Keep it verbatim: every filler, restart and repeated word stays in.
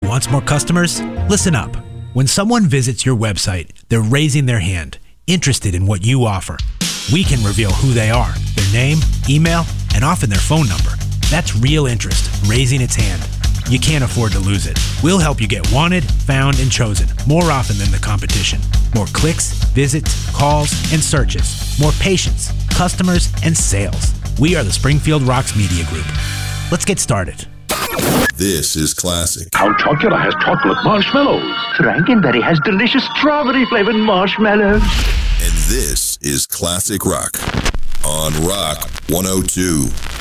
wants more customers? Listen up. When someone visits your website, they're raising their hand, interested in what you offer. We can reveal who they are, their name, email, and often their phone number. That's real interest, raising its hand. You can't afford to lose it. We'll help you get wanted, found, and chosen more often than the competition. More clicks, visits, calls, and searches. More patients, customers, and sales. We are the Springfield Rocks Media Group. Let's get started. This is classic. Count Chocula has chocolate marshmallows. Frankenberry has delicious strawberry-flavored marshmallows. And this is Classic Rock on Rock one oh two.